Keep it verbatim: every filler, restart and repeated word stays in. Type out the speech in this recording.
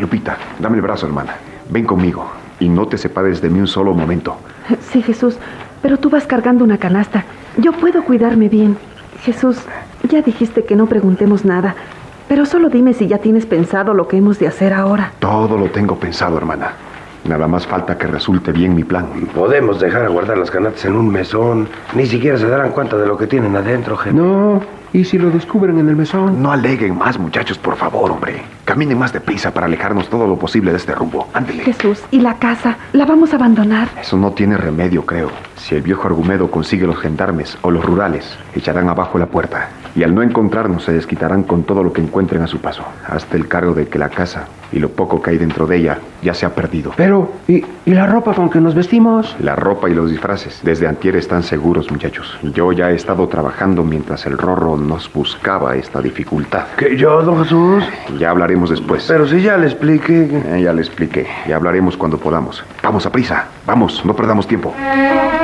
Lupita, dame el brazo, hermana. Ven conmigo y no te separes de mí un solo momento. Sí, Jesús, pero tú vas cargando una canasta. Yo puedo cuidarme bien. Jesús, ya dijiste que no preguntemos nada, pero solo dime si ya tienes pensado lo que hemos de hacer ahora. Todo lo tengo pensado, hermana. Nada más falta que resulte bien mi plan. Podemos dejar a guardar las canastas en un mesón. Ni siquiera se darán cuenta de lo que tienen adentro, jefe. No, ¿y si lo descubren en el mesón? No aleguen más, muchachos, por favor, hombre. Caminen más deprisa para alejarnos todo lo posible de este rumbo. Ándele. Jesús, ¿y la casa? ¿La vamos a abandonar? Eso no tiene remedio, creo. Si el viejo Argumedo consigue los gendarmes o los rurales, echarán abajo la puerta. Y al no encontrarnos, se desquitarán con todo lo que encuentren a su paso. Hasta el cargo de que la casa y lo poco que hay dentro de ella ya se ha perdido. Pero, ¿y, y la ropa con que nos vestimos? La ropa y los disfraces. Desde antier están seguros, muchachos. Yo ya he estado trabajando mientras el Rorro nos buscaba esta dificultad. ¿Que yo, don Jesús? Ya hablaremos después. Pero si ya le expliqué... Eh, ya le expliqué. Ya hablaremos cuando podamos. Vamos, a prisa. Vamos, no perdamos tiempo.